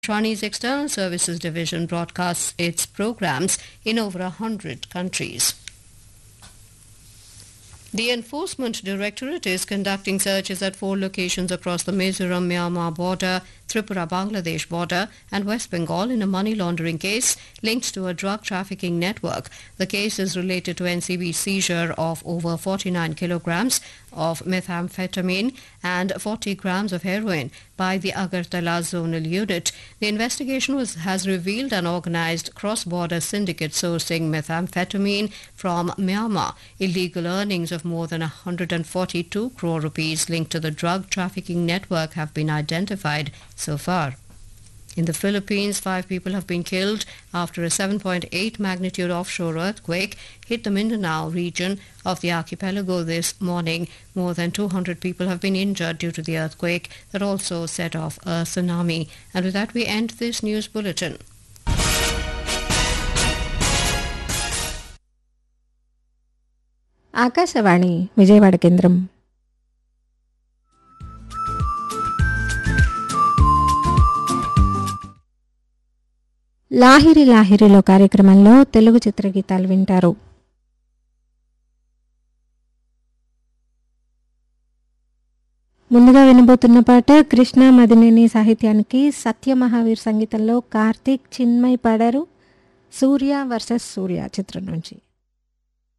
Shawnee's External Services Division broadcasts its programs in over 100 countries. The Enforcement Directorate is conducting searches at 4 locations across the Mizoram-Myanmar border, Tripura-Bangladesh border and West Bengal in a money laundering case linked to a drug trafficking network. The case is related to NCB's seizure of over 49 kilograms of methamphetamine and 40 grams of heroin by the Agartala Zonal Unit. The investigation has revealed an organized cross-border syndicate sourcing methamphetamine from Myanmar. Illegal earnings of more than 142 crore rupees linked to the drug trafficking network have been identified so far. In the Philippines, 5 people have been killed after a 7.8 magnitude offshore earthquake hit the Mindanao region of the archipelago this morning. More than 200 people have been injured due to the earthquake that also set off a tsunami. And with that, we end this news bulletin. Akashvani Vijayawada కేంద్రం. లాహిరి లాహిరిలో కార్యక్రమంలో తెలుగు చిత్రగీతాలు వింటారు. ముందుగా వినబోతున్న పాట కృష్ణ మదినేని సాహిత్యానికి సత్యమహావీర్ సంగీతంలో కార్తీక్ చిన్మయ్ పాడారు. సూర్య వర్సెస్ సూర్య చిత్రం నుంచి.